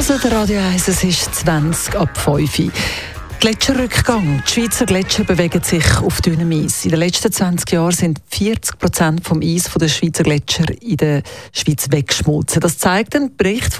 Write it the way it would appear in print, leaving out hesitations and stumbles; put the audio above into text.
hört Radio 1, es ist 20 ab 5 Uhr. Gletscherrückgang. Die Schweizer Gletscher bewegen sich auf dünnem Eis. In den letzten 20 Jahren sind 40% vom Eis der Schweizer Gletscher in der Schweiz weggeschmolzen. Das zeigt ein Bericht